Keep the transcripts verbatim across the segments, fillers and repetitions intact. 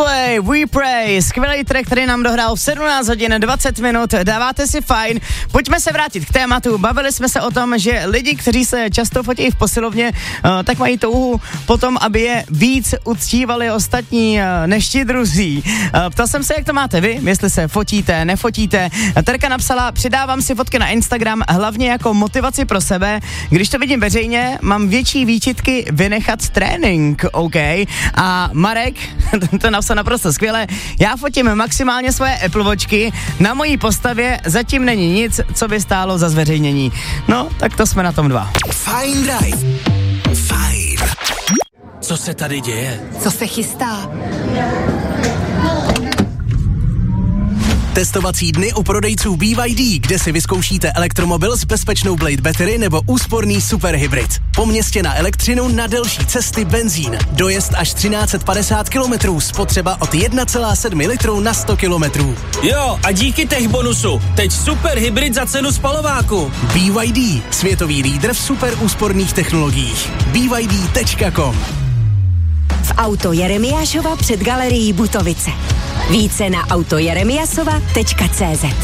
Coldplay, We Pray, skvělý track, který nám dohrál v sedmnáct hodin dvacet minut, dáváte si fajn. Pojďme se vrátit k tématu, bavili jsme se o tom, že lidi, kteří se často fotí v posilovně, uh, tak mají touhu potom, aby je víc uctívali ostatní uh, než ti druzí. Uh, ptal jsem se, jak to máte vy, jestli se fotíte, nefotíte. Terka napsala, přidávám si fotky na Instagram hlavně jako motivaci pro sebe. Když to vidím veřejně, mám větší výčitky vynechat trénink, OK. A Marek, to napsal naprosto skvěle, já fotím maximálně svoje Apple Watchky, na mojí postavě zatím není nic, co by stálo za zveřejnění. No, tak to jsme na tom dva. Fajn Drive. Fajn. Co se tady děje? Co se chystá? Testovací dny u prodejců B Y D, kde si vyzkoušíte elektromobil s bezpečnou Blade Battery nebo úsporný superhybrid. Po městě na elektřinu, na delší cesty benzín. Dojezd až třináct set padesát kilometrů, spotřeba od jedna celá sedm litru na sto kilometrů. Jo, a díky tech bonusu, teď superhybrid za cenu spalováku. B Y D, světový lídr v super úsporných technologiích. B Y D tečka com. V auto Jeremiášova před galerií Butovice. Více na auto jeremiasova tečka cé zet.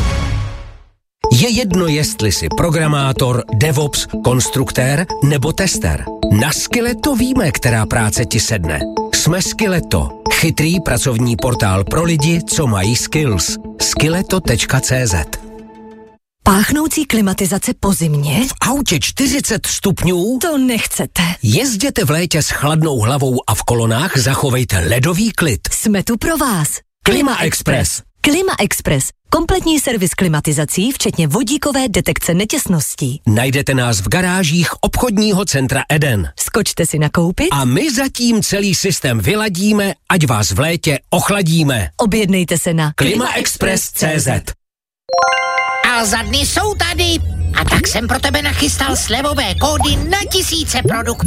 Je jedno, jestli jsi programátor, DevOps, konstruktér nebo tester. Na Skilleto víme, která práce ti sedne. Jsme Skilleto, chytrý pracovní portál pro lidi, co mají skills. skilleto tečka cé zet. Páchnoucí klimatizace po zimě? V autě čtyřicet stupňů? To nechcete. Jezděte v létě s chladnou hlavou a v kolonách zachovejte ledový klid. Jsme tu pro vás. Klima Express. Klima Express. Kompletní servis klimatizací, včetně vodíkové detekce netěsností. Najdete nás v garážích obchodního centra Eden. Skočte si nakoupit a my zatím celý systém vyladíme, ať vás v létě ochladíme. Objednejte se na klima express tečka cé zet. A za dny jsou tady. A tak jsem pro tebe nachystal slevové kódy na tisíce produktů.